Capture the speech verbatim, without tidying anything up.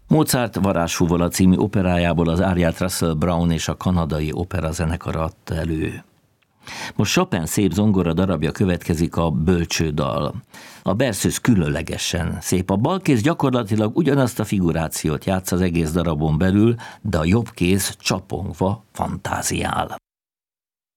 Mozart Varázsfúvola című operájából az áriát Russell Brown és a kanadai operazenekar adta elő. Most Chopin szép zongora darabja következik, a Bölcsődal. A Berceuse különlegesen szép. A bal kéz gyakorlatilag ugyanazt a figurációt játsz az egész darabon belül, de a jobb kéz csapongva fantáziál.